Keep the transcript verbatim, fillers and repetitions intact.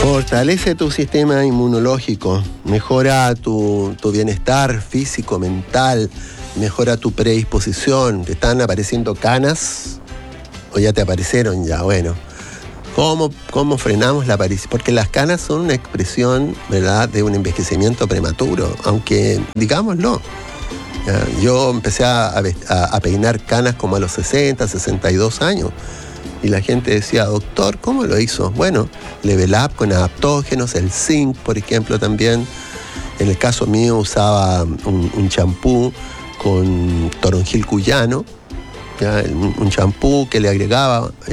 Fortalece tu sistema inmunológico, mejora tu, tu bienestar físico, mental, mejora tu predisposición. ¿Te están apareciendo canas? ¿O ya te aparecieron ya? Bueno, ¿cómo, cómo frenamos la aparición? Porque las canas son una expresión, ¿verdad?, de un envejecimiento prematuro, aunque digámoslo. ¿Ya? Yo empecé a, a, a peinar canas como a los sesenta, sesenta y dos años. Y la gente decía, doctor, ¿cómo lo hizo? Bueno, Level Up con adaptógenos, el zinc, por ejemplo, también. En el caso mío usaba un champú con toronjil cuyano, ¿ya? Un champú que le agregaba